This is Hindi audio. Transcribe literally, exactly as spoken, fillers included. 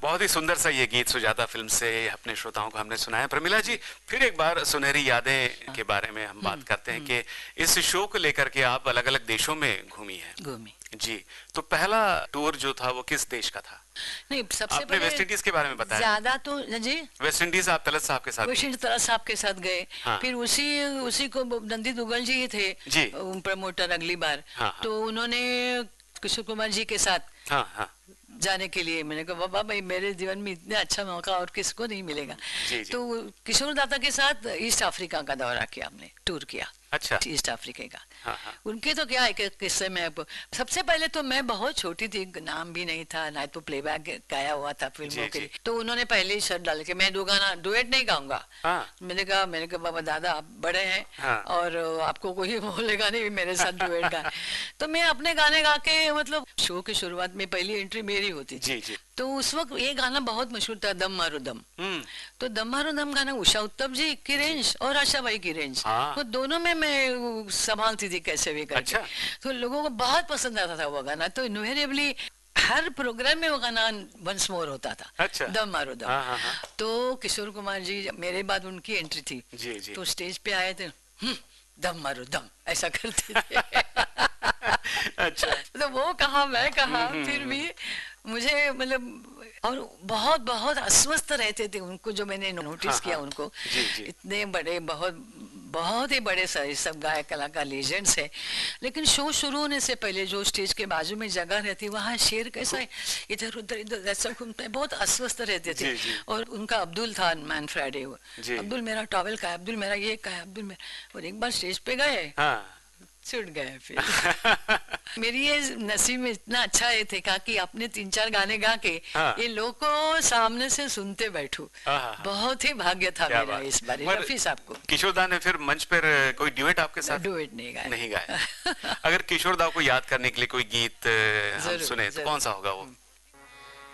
बहुत ही सुंदर सा ये गीत सुजाता फिल्म से अपने श्रोताओं को हमने सुनाया। प्रमिला जी, फिर एक बार सुनहरी यादें के बारे में हम बात करते हैं कि इस शो को लेकर के आप अलग अलग देशों में घूमी हैं। घूमी जी, तो पहला टूर जो था वो किस देश का था? नहीं, सबसे आपने वेस्ट इंडीज के बारे में बताया। ज्यादा तो जी वेस्ट इंडीज आप तलत साहब के साथ वेस्ट इंडीज तलत साहब के साथ गए। हाँ। फिर उसी उसी को नंदी दुग्गल जी थे जी प्रमोटर अगली बार। हाँ, हाँ। तो उन्होंने किशोर कुमार जी के साथ हाँ, हाँ। जाने के लिए मैंने कहा बाबा भाई मेरे जीवन में इतने अच्छा मौका और किसको नहीं मिलेगा। जी, जी। तो किशोर दाता के साथ ईस्ट अफ्रीका का दौरा किया, हमने टूर किया। अच्छा। ईस्ट अफ्रीका का। हाँ, हाँ। उनके तो क्या है कि किस्से में अब सबसे पहले तो मैं बहुत छोटी थी, नाम भी नहीं था ना, तो प्लेबैक गाया हुआ था फिल्मों के लिए। तो उन्होंने पहले ही शर्त डाल के मैं दो गाना डुएट नहीं गाऊंगा। हाँ। मैंने कहा मैंने कहा बाबा दादा आप बड़े हैं। हाँ। और आपको कोई बोलेगा नहीं मेरे साथ डुएट गा। तो मैं अपने गाने गा के, मतलब शो की शुरुआत में पहली एंट्री मेरी होती थी। जी, जी। तो उस वक्त ये गाना बहुत मशहूर था, दम मारो दम। तो दम मारो दम गाना उषा उत्तम जी की रेंज और आशा भाई की रेंज, हाँ। तो दोनों में मैं संभालती थी कैसे भी करके। अच्छा। तो लोगों को बहुत पसंद आता था वो गाना, तो इनवेरिएबली हर प्रोग्राम में वो गाना वंस मोर होता था। अच्छा। दम मारो दम। हाँ, हाँ, हाँ। तो किशोर कुमार जी मेरे बाद उनकी एंट्री थी। जी, जी। तो स्टेज पे आए थे, दम मारो दम ऐसा करते थे। अच्छा। तो वो कहा मैं कहा, फिर भी मुझे मतलब, और बहुत बहुत अस्वस्थ रहते थे उनको, जो मैंने नोटिस हाँ, किया हाँ। उनको। जी, जी। इतने बड़े, बहुत बहुत ही बड़े सब सब गायक कलाकार लेजेंड्स है, लेकिन शो शुरू होने से पहले जो स्टेज के बाजू में जगह रहती, वहाँ शेर कैसा है इधर उधर इधर ऐसा घूमते, बहुत अस्वस्थ रहते थे। जी, जी। और उनका अब्दुल था मैन फ्राइडे, अब्दुल मेरा टॉवेल का है, अब्दुल मेरा ये का है, अब्दुल मेरा, और एक बार स्टेज पे गए, हाँ। छूट गए फिर। मेरी ये नसीब में इतना अच्छा ये थे कि अपने तीन चार गाने गा के हाँ। ये लोगों को सामने से सुनते बैठू, बहुत ही भाग्य था मेरा इस बार। रफी साहब को किशोर दा ने फिर मंच पर कोई डुएट आपके साथ? डुएट नहीं गाया। नहीं गाया। अगर किशोर दा को याद करने के लिए कोई गीत हम सुने तो कौन सा होगा वो?